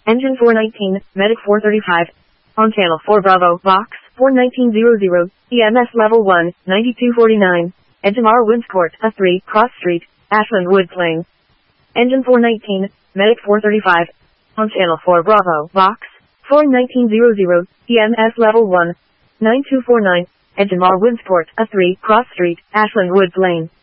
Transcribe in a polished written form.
Engine 419, Medic 435. On channel 4 Bravo, Box 41900, EMS level 1, 9249. Edgemar Windscourt, A3, Cross Street, Ashland Wood Plain. Engine 419, Medic 435. On channel 4 Bravo, Box 41900, EMS level 1, 9249. Edgemar Windscourt, A3, Cross Street, Ashland Wood Plain.